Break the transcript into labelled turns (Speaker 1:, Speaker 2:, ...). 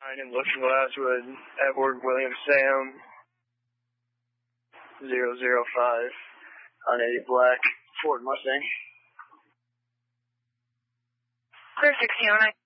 Speaker 1: in Looking Glasswood, Edward William Sam, 005, on a black Ford Mustang.
Speaker 2: Clear 1609.